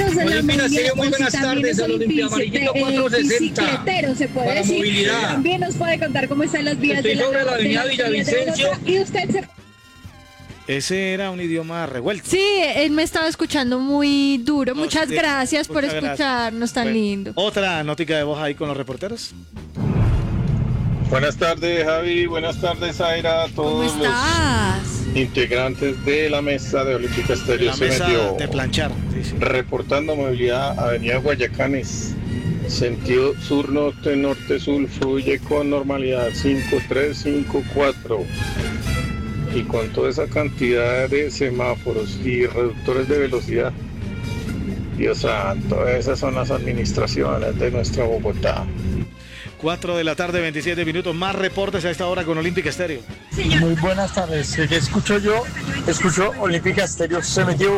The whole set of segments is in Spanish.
Estamos en la movilidad. Muy buenas tardes, el Olimpia Amarillito 460. Bicicletero, se puede para decir. movilidad. También nos puede contar cómo están las vías Estoy de sobre la avenida de Villavicencio. Y usted se... Ese era un idioma revuelto. Sí, él me estaba escuchando muy duro. Muchas gracias por muchas gracias. escucharnos tan Bueno, lindo. Otra notica de voz ahí con los reporteros. Buenas tardes, Javi. Buenas tardes, Zaira. A ¿Cómo todos estás? los integrantes de la mesa de Olímpica Estéreo. La Se mesa metió de planchar. Sí, sí. reportando movilidad Avenida Guayacanes. Sentido sur-norte, norte-sur, fluye con normalidad 5354. Y con toda esa cantidad de semáforos y reductores de velocidad, Dios santo, esas son las administraciones de nuestra Bogotá. 4 de la tarde, 27 minutos. Más reportes a esta hora con Olímpica Estéreo. Muy buenas tardes. ¿Qué escucho yo? Escucho Olímpica Estéreo. Se metió.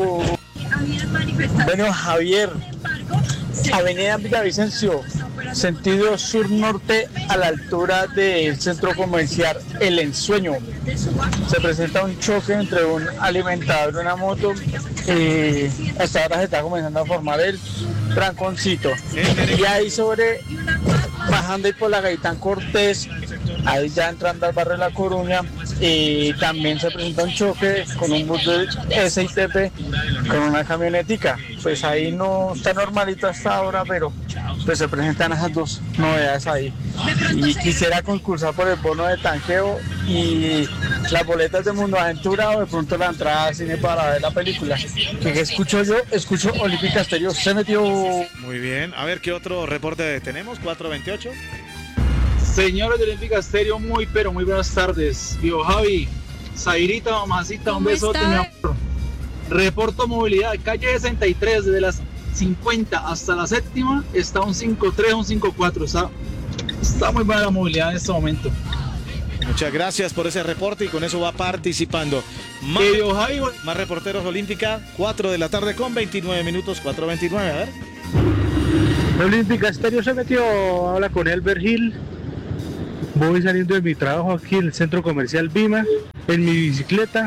Bueno, Javier. Avenida Villavicencio. Sentido sur-norte a la altura del centro comercial El Ensueño. Se presenta un choque entre un alimentador y una moto. Hasta ahora se está comenzando a formar el tranconcito. Y ahí bajando ahí por la Gaitán Cortés, ahí ya entrando al barrio de La Coruña, también se presenta un choque con un bus de SITP con una camionetica. Pues ahí no está normalito hasta ahora, pero pues se presentan esas dos novedades ahí. Y quisiera concursar por el bono de tanqueo y las boletas de Mundo Aventura o de pronto la entrada al cine para ver la película. ¿Qué escucho yo? Escucho Olímpica Estéreo. Se metió. Muy bien. A ver qué otro reporte tenemos. 428. Señores de Olímpica Estéreo, muy buenas tardes. Yo, Javi, Zairita, mamacita, un besote, mi amor. Reporto movilidad, calle 63, desde las 50 hasta la séptima, está un 5.3, un 5.4. Está muy buena la movilidad en este momento. Muchas gracias por ese reporte y con eso va participando. Más reporteros Olímpica, 4 de la tarde con 29 minutos, 4:29, a ver. Olímpica Estéreo se metió, habla con Elber Gil. Voy saliendo de mi trabajo aquí en el centro comercial Vima, en mi bicicleta,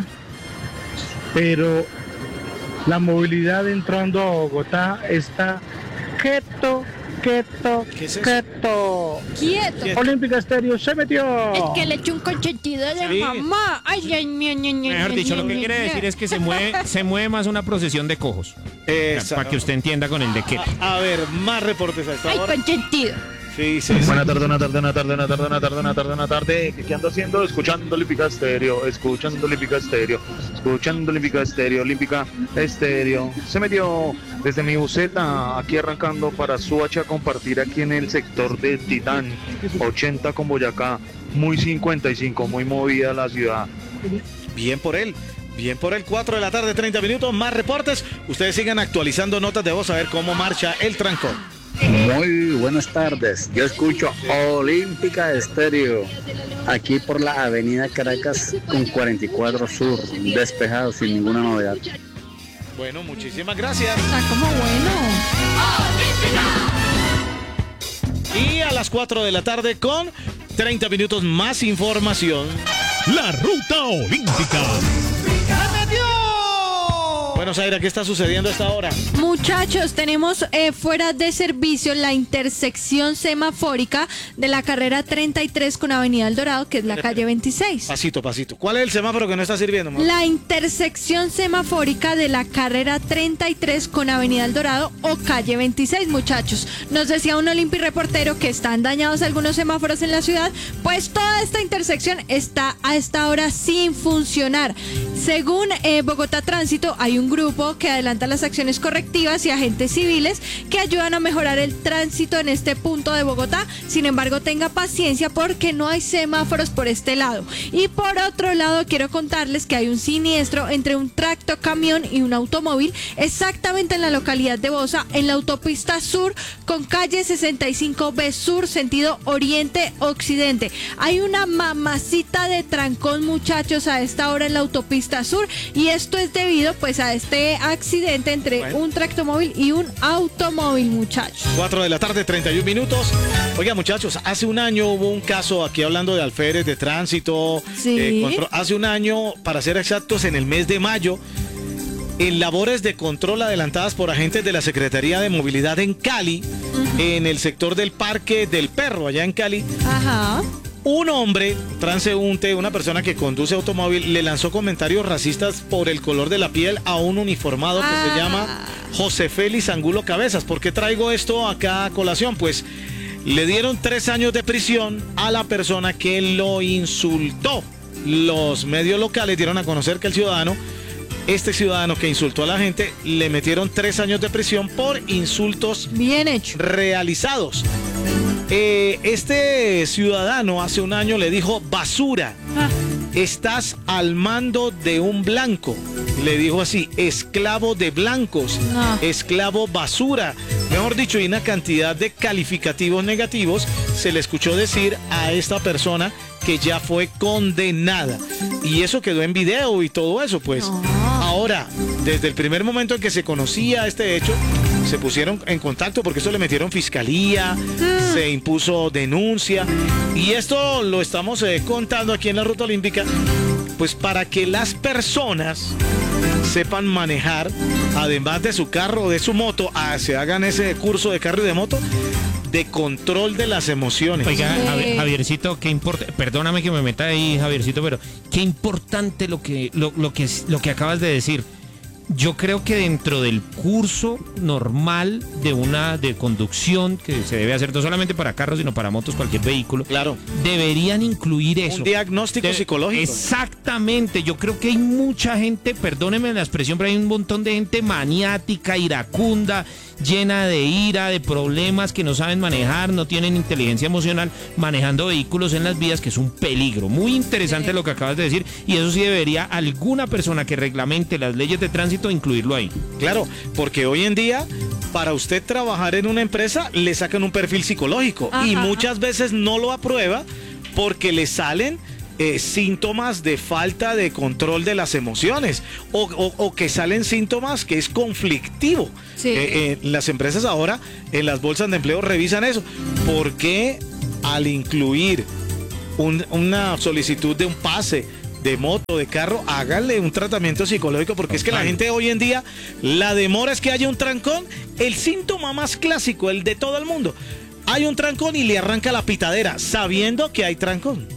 pero la movilidad entrando a Bogotá está quieto. ¿Qué es eso? Quieto. Olímpica Estéreo se metió. Es que le echó un consentido de Sí. mamá. Ay, ay, Mejor dicho, lo que quiere decir es que se mueve más una procesión de cojos. Para que usted entienda con el de qué. A ver, más reportes a esta Ay, hora. consentido. Sí. Buena tarde, una tarde. ¿Qué ando haciendo? Escuchando Olímpica Estéreo. Olímpica Estéreo. Se metió desde mi buseta, aquí arrancando para Suacha, a compartir aquí en el sector de Titán, 80 con Boyacá, muy 55, muy movida la ciudad. Bien por él. 4 de la tarde, 30 minutos, más reportes. Ustedes sigan actualizando notas de voz a ver cómo marcha el trancón. Muy buenas tardes, yo escucho Olímpica Estéreo, aquí por la avenida Caracas con 44 Sur, despejado sin ninguna novedad. Bueno, muchísimas gracias. Está como bueno. Y a las 4 de la tarde con 30 minutos más información. La Ruta Olímpica. Bueno, Zaira, ¿qué está sucediendo a esta hora? Muchachos, tenemos fuera de servicio la intersección semafórica de la carrera 33 con Avenida El Dorado, que es la calle 26. Pasito. ¿Cuál es el semáforo que no está sirviendo, mamá? La intersección semafórica de la carrera 33 con Avenida El Dorado o calle 26, muchachos. Nos decía un Olympi reportero que están dañados algunos semáforos en la ciudad, pues toda esta intersección está a esta hora sin funcionar. Según Bogotá Tránsito, hay un grupo que adelanta las acciones correctivas y agentes civiles que ayudan a mejorar el tránsito en este punto de Bogotá. Sin embargo, tenga paciencia porque no hay semáforos por este lado. Y por otro lado, quiero contarles que hay un siniestro entre un tractocamión y un automóvil exactamente en la localidad de Bosa, en la autopista sur con calle 65B Sur, sentido oriente-occidente. Hay una mamacita de trancón, muchachos, a esta hora en la autopista sur, y esto es debido pues a este accidente entre un tractomóvil y un automóvil, muchachos. 4 de la tarde, 31 minutos. Oiga, muchachos, hace un año hubo un caso aquí hablando de alférez de tránsito. Sí. Hace un año, para ser exactos, en el mes de mayo, en labores de control adelantadas por agentes de la Secretaría de Movilidad en Cali, en el sector del Parque del Perro, allá en Cali. Ajá. Un hombre, transeúnte, una persona que conduce automóvil, le lanzó comentarios racistas por el color de la piel a un uniformado que se llama José Félix Angulo Cabezas. ¿Por qué traigo esto acá a colación? Pues le dieron 3 años de prisión a la persona que lo insultó. Los medios locales dieron a conocer que este ciudadano que insultó a la gente, le metieron 3 años de prisión por insultos bien hecho realizados. Este ciudadano hace un año le dijo: basura, estás al mando de un blanco. Le dijo así: esclavo de blancos, esclavo basura. Mejor dicho, y una cantidad de calificativos negativos se le escuchó decir a esta persona, que ya fue condenada. Y eso quedó en video y todo eso, pues. Ahora, desde el primer momento en que se conocía este hecho, se pusieron en contacto porque eso le metieron fiscalía, se impuso denuncia. Y esto lo estamos contando aquí en la Ruta Olímpica, pues para que las personas sepan manejar, además de su carro o de su moto, se hagan ese curso de carro y de moto, de control de las emociones. Oiga, Javiercito, qué importa, perdóname que me meta ahí, Javiercito, pero qué importante lo que acabas de decir. Yo creo que dentro del curso normal de conducción, que se debe hacer no solamente para carros, sino para motos, cualquier vehículo, claro, deberían incluir eso. Un diagnóstico psicológico. Exactamente. Yo creo que hay mucha gente, perdónenme la expresión, pero hay un montón de gente maniática, iracunda, llena de ira, de problemas, que no saben manejar, no tienen inteligencia emocional, manejando vehículos en las vías, que es un peligro. Muy interesante lo que acabas de decir, y eso sí debería alguna persona que reglamente las leyes de tránsito incluirlo ahí. Claro, porque hoy en día, para usted trabajar en una empresa, le sacan un perfil psicológico. Ajá. Y muchas veces no lo aprueba porque le salen síntomas de falta de control de las emociones o que salen síntomas que es conflictivo. Sí. Las empresas ahora en las bolsas de empleo revisan eso, porque al incluir una solicitud de un pase de moto, de carro, háganle un tratamiento psicológico, porque es que la gente hoy en día, la demora es que haya un trancón. El síntoma más clásico, el de todo el mundo: hay un trancón y le arranca la pitadera sabiendo que hay trancón.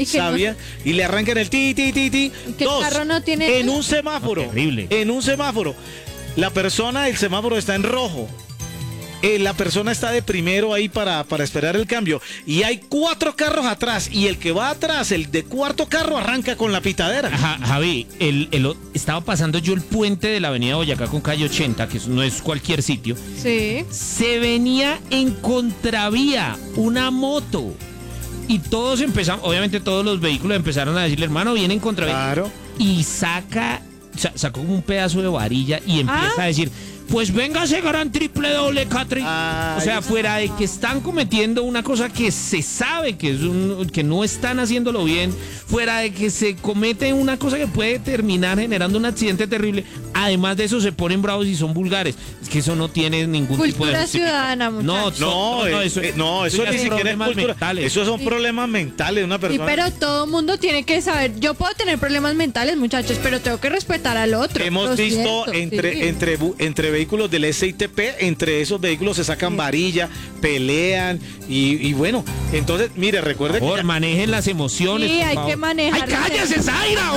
Y le arrancan el ti. Que el carro no tiene... En un semáforo. Terrible. En un semáforo. El semáforo está en rojo. La persona está de primero ahí para esperar el cambio. Y hay 4 carros atrás. Y el que va atrás, el de cuarto carro, arranca con la pitadera. Javi, estaba pasando yo el puente de la avenida Boyacá con calle 80, que no es cualquier sitio. Sí. Se venía en contravía una moto. Y todos empezamos, obviamente todos los vehículos empezaron a decirle: hermano, viene en contravía. Claro. Y sacó como un pedazo de varilla y empieza a decir: pues véngase, gran triple doble Catri. O sea, fuera de que están cometiendo una cosa que se sabe que no están haciéndolo bien, fuera de que se comete una cosa que puede terminar generando un accidente terrible, además de eso se ponen bravos y son vulgares. Es que eso no tiene ningún tipo de... Cultura ciudadana, muchachos. No, eso ni siquiera es cultura. Esos son problemas mentales de una persona. Sí, pero todo mundo tiene que saber. Yo puedo tener problemas mentales, muchachos, pero tengo que respetar al otro. Hemos visto entre vehículos del SITP, entre esos vehículos se sacan varilla, pelean y bueno, entonces, mire, recuerde que manejen las emociones. Sí, hay que manejar. ¡Ay, cállese, Zaira!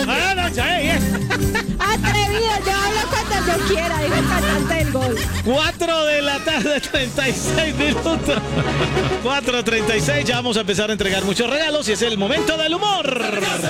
Atrevido, yo hablo cuando yo quiera, dijo el cantante del gol. 4 de la tarde, 36 minutos. 4:36, ya vamos a empezar a entregar muchos regalos y es el momento del humor.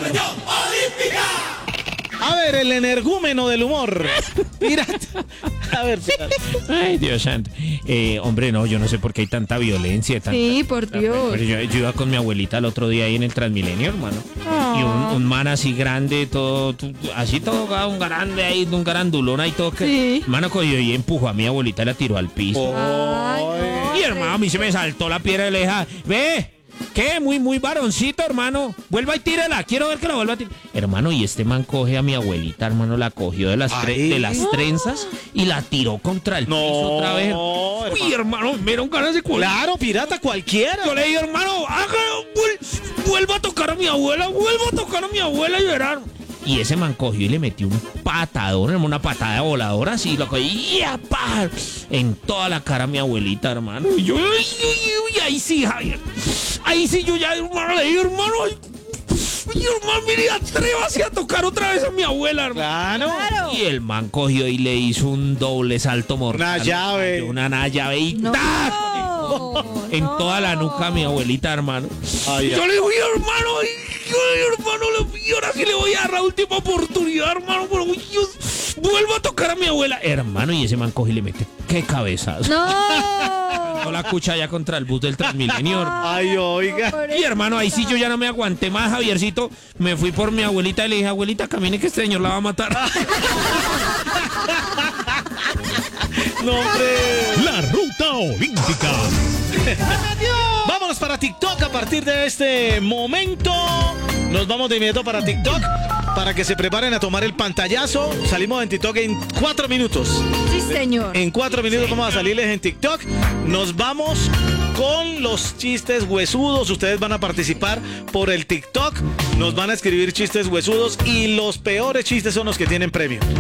A ver, el energúmeno del humor. Pirata. A ver, pirata. Ay, Dios santo. Hombre, no, yo no sé por qué hay tanta violencia. Sí, por Dios. Pero yo iba con mi abuelita el otro día ahí en el Transmilenio, hermano. Oh. Y un man así grande, así todo un grande ahí, un garandulón ahí todo. Sí. Hermano, cogió y empujó a mi abuelita y la tiró al piso. Ay, no, y hermano, a mí se me saltó la piedra de leja. ¡Ve! ¿Qué? Muy varoncito, hermano. Vuelva y tírela. Quiero ver que la vuelva a tirar. Hermano, y este man coge a mi abuelita, hermano, la cogió de las trenzas y la tiró contra el piso otra vez. Uy, hermano, me dieron ganas de colar. Claro, pirata, cualquiera. Yo le dije, hermano, vuelva a tocar a mi abuela, y verán. Y ese man cogió y le metió un patadón, una patada voladora así, loco, y ¡pa! En toda la cara a mi abuelita, hermano. Y yo, ahí sí, Javier. Ahí sí yo ya, hermano, le digo, hermano, hermano, mire, atrévase a tocar otra vez a mi abuela, hermano. Claro. Y el man cogió y le hizo un doble salto mortal. Una llave. Una llave y ¡tac! En toda la nuca a mi abuelita, hermano. Ay, yo le digo, hermano, y ahora sí le voy a dar la última oportunidad, hermano, pero yo vuelvo a tocar a mi abuela. Hermano, y ese man coge y le mete, ¡qué cabezazo! No la cucha ya contra el bus del Transmilenio. Ay, oiga. Y hermano, ahí sí yo ya no me aguanté más, Javiercito. Me fui por mi abuelita y le dije, abuelita, camine que este señor la va a matar. No, hombre. La ruta olímpica. Vámonos para TikTok a partir de este momento. Nos vamos de inmediato para TikTok para que se preparen a tomar el pantallazo. Salimos en TikTok en 4 minutos. Sí, señor. En 4 minutos vamos a salirles en TikTok. Nos vamos con los chistes huesudos. Ustedes van a participar por el TikTok. Nos van a escribir chistes huesudos y los peores chistes son los que tienen premio.